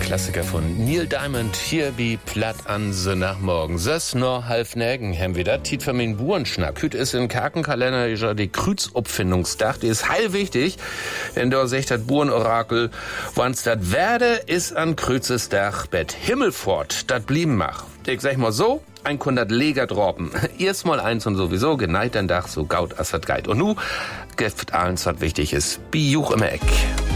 Klassiker von Neil Diamond, hier wie platt an Sonntagmorgen. Sös nur halb nägen, haben wir da. Tiet für min Burenschnack. Hüt ist in Karkenkalender ja die Krüzopfindungsdach. Die ist heil wichtig, denn da sagt das Burenorakel, wann's dat werde, ist an Krüzesdach Bett Himmelfort, dat blieben mach. Ich sag mal so, ein Kundert Leger droppen. Erst mal eins und sowieso, geneit den Dach, so gaut as dat geit. Und nu, geft allens, was wichtig ist. Bijuch im Eck.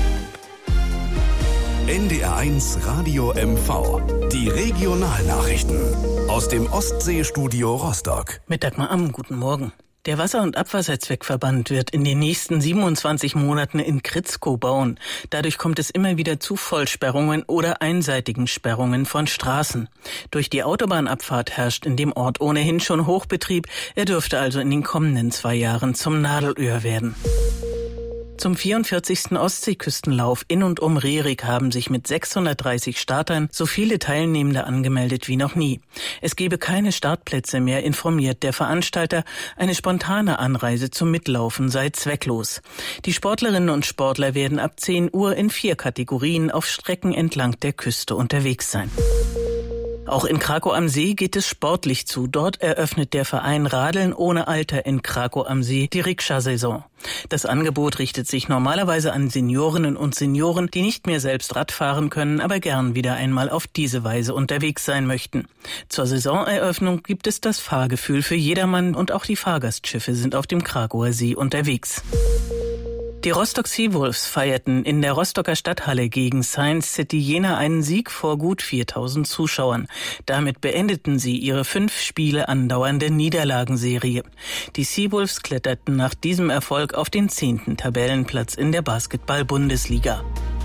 NDR1 Radio MV. Die Regionalnachrichten aus dem Ostseestudio Rostock. Mit Dagmar Amm, guten Morgen. Der Wasser- und Abwasserzweckverband wird in den nächsten 27 Monaten in Kritzkow bauen. Dadurch kommt es immer wieder zu Vollsperrungen oder einseitigen Sperrungen von Straßen. Durch die Autobahnabfahrt herrscht in dem Ort ohnehin schon Hochbetrieb. Er dürfte also in den kommenden 2 Jahren zum Nadelöhr werden. Zum 44. Ostseeküstenlauf in und um Rerik haben sich mit 630 Startern so viele Teilnehmende angemeldet wie noch nie. Es gebe keine Startplätze mehr, informiert der Veranstalter. Eine spontane Anreise zum Mitlaufen sei zwecklos. Die Sportlerinnen und Sportler werden ab 10 Uhr in 4 Kategorien auf Strecken entlang der Küste unterwegs sein. Auch in Krakow am See geht es sportlich zu. Dort eröffnet der Verein Radeln ohne Alter in Krakow am See die Rikscha-Saison. Das Angebot richtet sich normalerweise an Seniorinnen und Senioren, die nicht mehr selbst Rad fahren können, aber gern wieder einmal auf diese Weise unterwegs sein möchten. Zur Saisoneröffnung gibt es das Fahrgefühl für jedermann und auch die Fahrgastschiffe sind auf dem Krakower See unterwegs. Die Rostock Seawolves feierten in der Rostocker Stadthalle gegen Science City Jena einen Sieg vor gut 4000 Zuschauern. Damit beendeten sie ihre 5 Spiele andauernde Niederlagenserie. Die Seawolves kletterten nach diesem Erfolg auf den 10. Tabellenplatz in der Basketball-Bundesliga.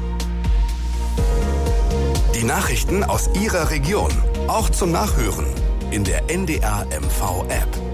Die Nachrichten aus Ihrer Region, auch zum Nachhören in der NDR MV App.